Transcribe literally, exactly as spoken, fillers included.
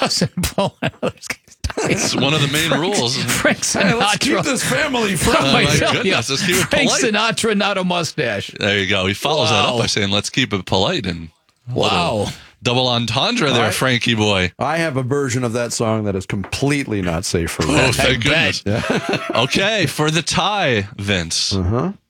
doesn't blow another's It's one of the main Frank, rules. Frank Sinatra. Hey, let's keep this family friendly. Oh, my I tell goodness, you, let's keep it Frank polite. Sinatra, not a mustache. There you go. He follows that Wow. up by saying, let's keep it polite. And Wow. double entendre there, right. Frankie boy. I have a version of that song that is completely not safe for Oh, work. thank bet. goodness. Okay, for the tie, Vince. Uh-huh.